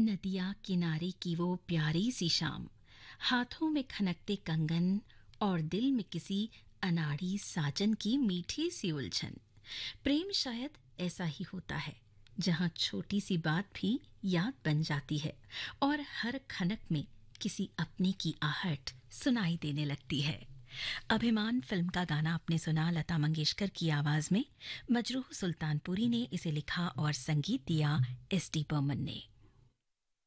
नदिया किनारे की वो प्यारी सी शाम, हाथों में खनकते कंगन और दिल में किसी अनाड़ी साजन की मीठी सी उलझन। प्रेम शायद ऐसा ही होता है, जहाँ छोटी सी बात भी याद बन जाती है और हर खनक में किसी अपने की आहट सुनाई देने लगती है। अभिमान फिल्म का गाना आपने सुना लता मंगेशकर की आवाज में। मजरूह सुल्तानपुरी ने इसे लिखा और संगीत दिया एस डी बर्मन ने।